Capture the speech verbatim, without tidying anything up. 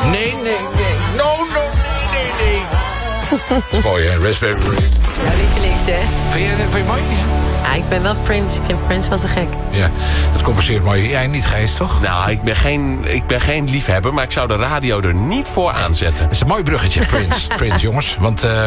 Nee, nee, nee. No, no, nee, nee, nee. Mooi, hè? Raspberry Beret. Ja, lievelings, hè? Vind je, vind je het mooi? Ja. Ja, ik ben wel Prince. Ik vind Prince wel te gek. Ja, dat compenseert mooi. Jij niet, Gijs, toch? Nou, ik ben, geen, ik ben geen liefhebber, maar ik zou de radio er niet voor aanzetten. Dat is een mooi bruggetje, Prince. Prince, jongens. Want... Uh,